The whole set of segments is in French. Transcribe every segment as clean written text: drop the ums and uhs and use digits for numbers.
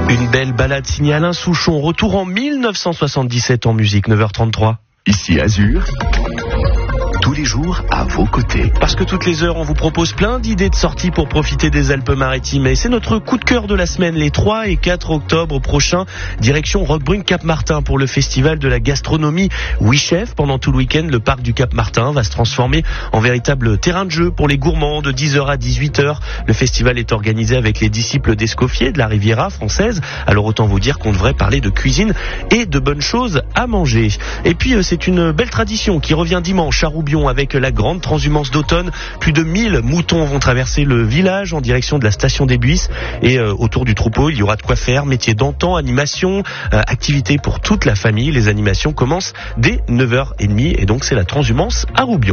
Une belle balade signée Alain Souchon, retour en 1977 en musique, 9h33. Ici Azur, tous les jours à vos côtés. Parce que toutes les heures, on vous propose plein d'idées de sorties pour profiter des Alpes-Maritimes. Et c'est notre coup de cœur de la semaine, les 3 et 4 octobre prochains. Direction Roquebrune-Cap-Martin pour le festival de la gastronomie Oui Chef. Pendant tout le week-end, le parc du Cap-Martin va se transformer en véritable terrain de jeu pour les gourmands de 10h à 18h. Le festival est organisé avec les disciples d'Escoffier de la Riviera française. Alors autant vous dire qu'on devrait parler de cuisine et de bonnes choses à manger. Et puis c'est une belle tradition qui revient dimanche à Roubion avec la grande transhumance d'automne. Plus de 1000 moutons vont traverser le village en direction de la station des Buisses. Et autour du troupeau, il y aura de quoi faire. Métier d'antan, animation, activités pour toute la famille. Les animations commencent dès 9h30 et donc c'est la transhumance à Roubion.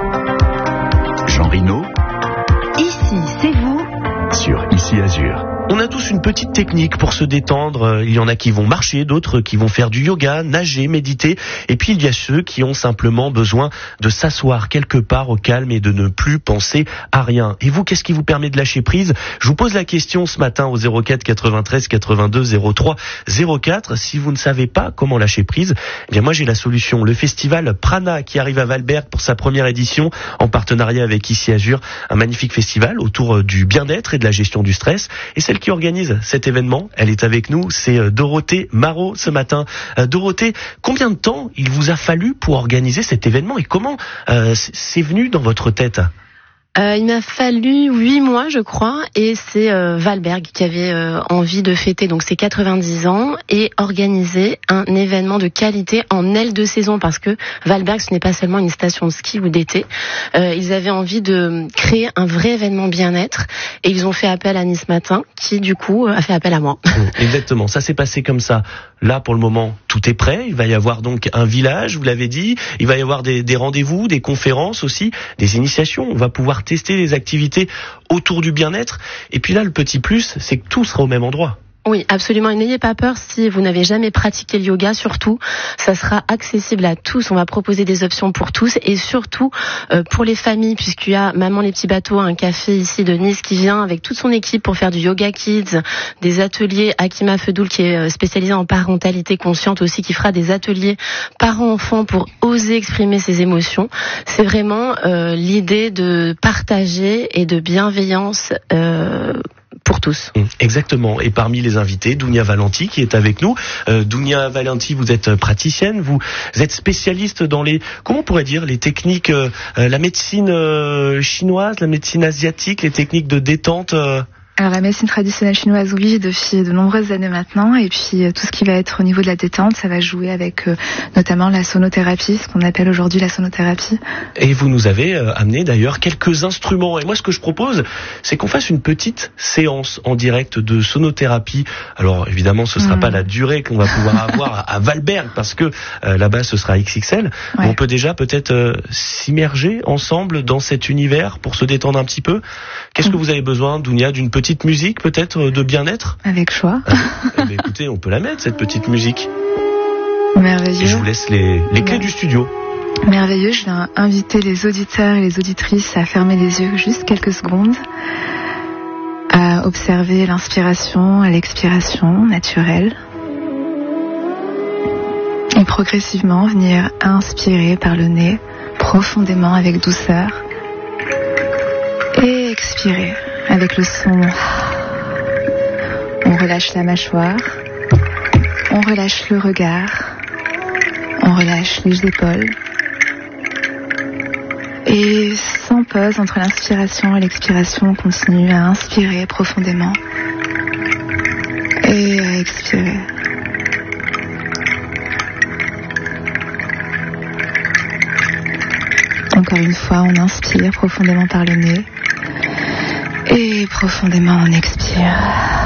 Jean Rino, Ici, c'est vous. sur Ici Azur. On a tous une petite technique pour se détendre. Il y en a qui vont marcher, d'autres qui vont faire du yoga, nager, méditer. Et puis il y a ceux qui ont simplement besoin de s'asseoir quelque part au calme et de ne plus penser à rien. Et vous, qu'est-ce qui vous permet de lâcher prise? Je vous pose la question ce matin au 04 93 82 03 04. Si vous ne savez pas comment lâcher prise, eh bien moi j'ai la solution. Le festival Prana qui arrive à Valberg pour sa première édition en partenariat avec Ici Azur. Un magnifique festival autour du bien-être et de la gestion du stress. Et celle qui organise cet événement, elle est avec nous, c'est Dorothée Marot ce matin. Dorothée, combien de temps il vous a fallu pour organiser cet événement et comment c'est venu dans votre tête? Il m'a fallu 8 mois, je crois, et c'est Valberg qui avait envie de fêter donc ses 90 ans et organiser un événement de qualité en aile de saison, parce que Valberg, ce n'est pas seulement une station de ski ou d'été. Ils avaient envie de créer un vrai événement bien-être et ils ont fait appel à Nice Matin, qui du coup a fait appel à moi. Exactement, ça s'est passé comme ça. Là, pour le moment, tout est prêt. Il va y avoir donc un village, vous l'avez dit. Il va y avoir des rendez-vous, des conférences aussi, des initiations. On va pouvoir tester les activités autour du bien-être. Et puis là, le petit plus, c'est que tout sera au même endroit. Oui, absolument. Et n'ayez pas peur si vous n'avez jamais pratiqué le yoga. Surtout, ça sera accessible à tous. On va proposer des options pour tous et surtout pour les familles, puisqu'il y a Maman les petits bateaux, un café ici de Nice qui vient avec toute son équipe pour faire du yoga kids, des ateliers. Akima Fedoul qui est spécialisé en parentalité consciente aussi, qui fera des ateliers parents-enfants pour oser exprimer ses émotions. C'est vraiment l'idée de partager et de bienveillance pour tous. Exactement. Et parmi les invités, Dounia Valenti qui est avec nous. Dounia Valenti, vous êtes praticienne, vous êtes spécialiste dans les, comment on pourrait dire, les techniques, la médecine chinoise, la médecine asiatique, les techniques de détente. Alors la médecine traditionnelle chinoise, oui, depuis de nombreuses années maintenant, et puis tout ce qui va être au niveau de la détente, ça va jouer avec notamment la sonothérapie, ce qu'on appelle aujourd'hui la sonothérapie. Et vous nous avez amené d'ailleurs quelques instruments. Et moi, ce que je propose, c'est qu'on fasse une petite séance en direct de sonothérapie. Alors évidemment, ce sera pas la durée qu'on va pouvoir avoir à Valberg, parce que là-bas, ce sera XXL. Ouais. Mais on peut déjà peut-être s'immerger ensemble dans cet univers pour se détendre un petit peu. Qu'est-ce que vous avez besoin, Dounia, d'une petite musique peut-être de bien-être? Avec choix. Écoutez, on peut la mettre, cette petite musique. Merveilleux. Et je vous laisse les clés du studio. Merveilleux, je vais inviter les auditeurs et les auditrices à fermer les yeux juste quelques secondes, à observer l'inspiration et l'expiration naturelle, et progressivement venir inspirer par le nez profondément avec douceur et expirer avec le son. On relâche la mâchoire, on relâche le regard, on relâche les épaules. Et sans pause entre l'inspiration et l'expiration, on continue à inspirer profondément et à expirer. Encore une fois, on inspire profondément par le nez. Et profondément on expire.